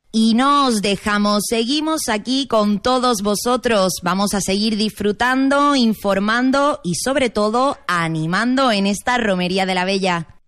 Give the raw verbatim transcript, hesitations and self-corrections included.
Y no os dejamos, seguimos aquí con todos vosotros. Vamos a seguir disfrutando, informando y sobre todo animando en esta Romería de la Bella.